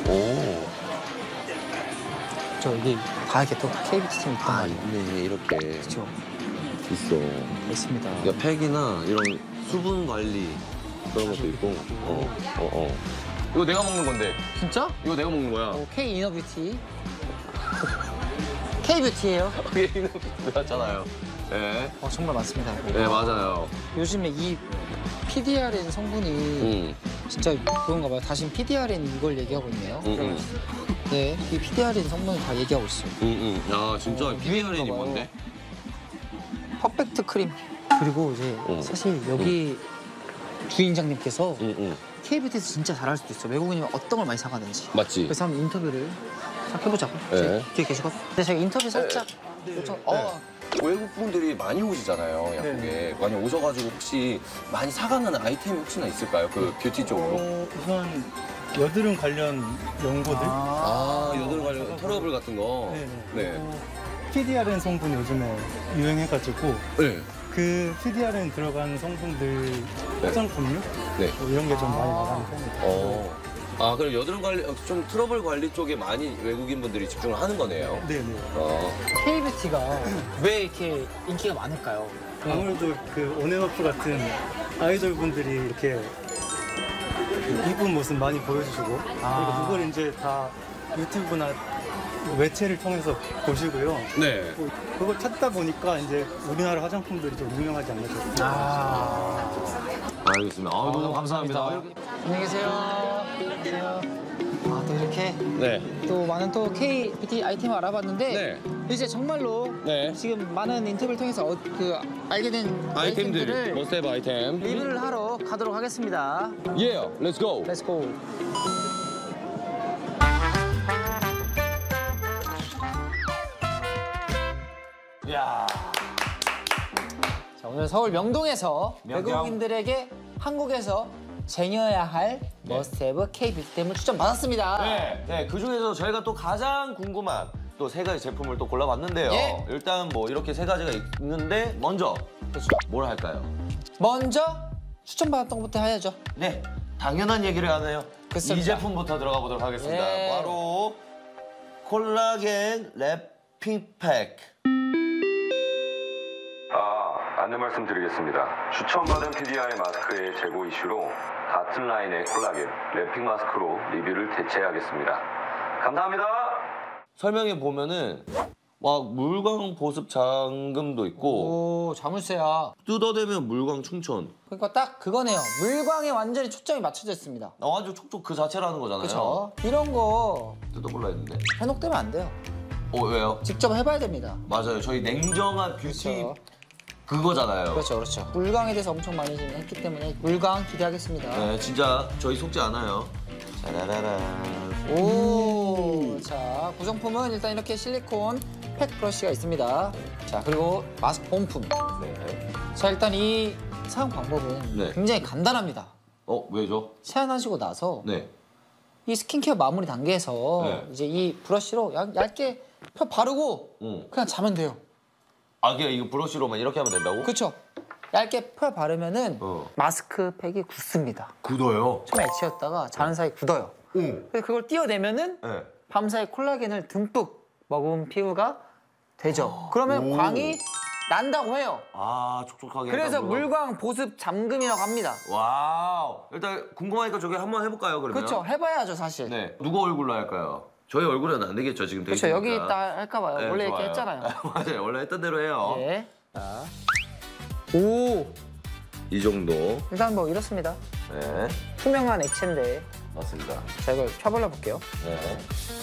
오. 저 여기 다 이렇게 또 KBT 팀 있단 아, 말이에요. 있네. 이렇게. 그렇죠. 있어. 있습니다. 그러니까 팩이나 이런 수분 관리 그런 것도 있고. 이거 내가 먹는 건데. 진짜? 이거 내가 먹는 거야. K 이너뷰티. K뷰티예요. 얘는 맞잖아요. 네. 정말 많습니다. 네, 맞아요. 요즘에 이 PDRN 성분이 진짜 그런가 봐요. 다시 PDRN 이걸 얘기하고 있네요. 네, 이 PDRN 성분을 다 얘기하고 있어요. 야, 진짜 PDRN이 뭔데? 퍼펙트 크림. 그리고 이제 사실 여기 주인장님께서 K뷰티에서 진짜 잘할 수도 있어. 외국인이면 어떤 걸 많이 사가는지. 맞지? 그래서 한번 인터뷰를 싹 해보자고. 네. 뒤에 계시거든. 근데 제가 인터뷰 살짝 요청. 외국 분들이 많이 오시잖아요, 약국에. 많이 오셔가지고 혹시 많이 사가는 아이템이 혹시나 있을까요? 그 뷰티 쪽으로? 우선 여드름 관련 연고들. 여드름 관련 트러블 같은 거. 네. PDRN 성분이 요즘에 유행해가지고 네. 그 PDRN 들어간 성분들 화장품류 네. 뭐 이런 게 좀 많이 나가는 편입니다. 그럼 여드름 관리, 좀 트러블 관리 쪽에 많이 외국인 분들이 집중을 하는 거네요. 네네. K뷰티가 왜 이렇게 인기가 많을까요? 아무래도 그 온앤오프 같은 아이돌 분들이 이렇게 이쁜 모습 많이 보여주시고 그리고 그걸 이제 다 유튜브나 매체를 통해서 보시고요. 네. 그걸 찾다 보니까 이제 우리나라 화장품들이 좀 유명하지 않나 싶어요. 알겠습니다. 너무 감사합니다. 안녕히 계세요. 안녕하세요. 또 이렇게 네. 또 많은 또 K뷰티 아이템을 알아봤는데 네. 이제 정말로 네. 지금 많은 인터뷰를 통해서 알게 된 아이템들을 머스테이브 아이템. 리뷰를 하러 가도록 하겠습니다. Yeah, let's go. Let's go. 야. 자, 오늘 서울 명동에서 외국인들에게 한국에서 쟁여야 할 머스테이브 K뷰티템을 추천받았습니다. 네, 그 중에서 저희가 또 가장 궁금한 또 세 가지 제품을 또 골라봤는데요. 예. 일단 뭐 이렇게 세 가지가 있는데 먼저 뭘 할까요? 먼저 추천받았던 것부터 해야죠. 네, 당연한 얘기를 하네요. 그렇습니다. 이 제품부터 들어가 보도록 하겠습니다. 예. 바로 콜라겐 랩핑팩. 안내 말씀드리겠습니다. 추천받은 PDI 마스크의 재고 이슈로 같은 라인의 콜라겐 랩핑 마스크로 리뷰를 대체하겠습니다. 감사합니다. 설명에 보면은 막 물광 보습 잠금도 있고 오, 자물쇠야. 뜯어대면 물광 충전. 그러니까 딱 그거네요. 물광에 완전히 초점이 맞춰져 있습니다. 완전 촉촉 그 자체라는 거잖아요. 그렇죠? 이런 거 뜯어볼라 했는데. 현혹되면 안 돼요. 왜요? 직접 해봐야 됩니다. 맞아요. 저희 냉정한 뷰티 그렇죠. 그거잖아요. 그렇죠, 그렇죠. 물광에 대해서 엄청 많이 지금 했기 때문에 물광 기대하겠습니다. 네, 진짜 저희 속지 않아요. 짜라라란. 오, 자 구성품은 일단 이렇게 실리콘 팩 브러쉬가 있습니다. 자 그리고 마스크 본품. 네. 자 일단 이 사용 방법은 네. 굉장히 간단합니다. 왜죠? 세안하시고 나서 네. 이 스킨케어 마무리 단계에서 네. 이제 이 브러쉬로 얇게 펴 바르고 그냥 자면 돼요. 그냥 이거 브러쉬로만 이렇게 하면 된다고? 그렇죠? 얇게 펴 바르면은 어. 마스크팩이 굳습니다. 굳어요. 처음에 액체였다가 자는 사이 굳어요. 그래서 그걸 띄어내면은 네. 밤사이 콜라겐을 듬뿍 먹은 피부가 되죠. 그러면 광이 난다고 해요. 촉촉하게. 그래서 약간 물광 보습 잠금이라고 합니다. 와우. 일단 궁금하니까 저기 한번 해볼까요, 그러면? 그렇죠. 해봐야죠, 사실. 네. 누구 얼굴로 할까요? 저희 얼굴은 안 되겠죠, 지금 되어 그렇죠. 있으니까. 여기 있다 할까 봐요. 네, 원래 이렇게 좋아요. 했잖아요. 맞아요. 원래 했던 대로 해요. 네. 자. 오. 이 정도. 일단 뭐 이렇습니다. 네. 투명한 액체인데. 맞습니다. 자, 이걸 펴발라 볼게요. 네.